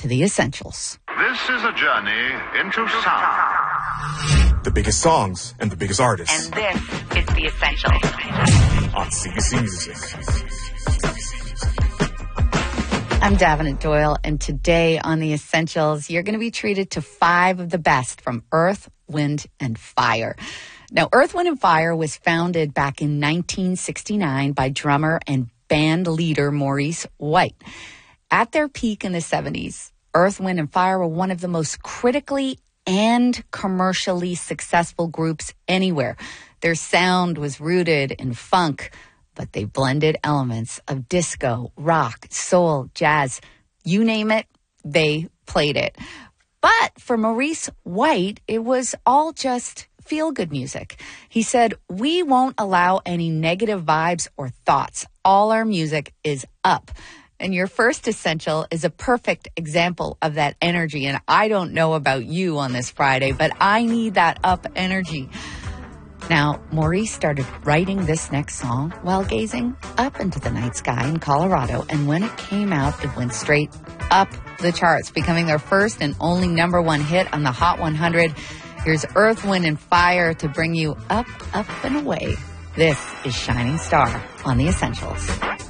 to The Essentials. This is a journey into sound. The biggest songs and the biggest artists. And this is The Essentials. On CBC Music. I'm Davenant Doyle, and today on The Essentials, you're going to be treated to 5 of the best from Earth, Wind, and Fire. Now, Earth, Wind, and Fire was founded back in 1969 by drummer and band leader Maurice White. At their peak in the 70s, Earth, Wind, and Fire were one of the most critically and commercially successful groups anywhere. Their sound was rooted in funk, but they blended elements of disco, rock, soul, jazz. You name it, they played it. But for Maurice White, it was all just feel-good music. He said, "We won't allow any negative vibes or thoughts. All our music is up." And your first essential is a perfect example of that energy. And I don't know about you on this Friday, but I need that up energy. Now, Maurice started writing this next song while gazing up into the night sky in Colorado. And when it came out, it went straight up the charts, becoming their first and only #1 hit on the Hot 100. Here's Earth, Wind, and Fire to bring you up, up, and away. This is Shining Star on The Essentials.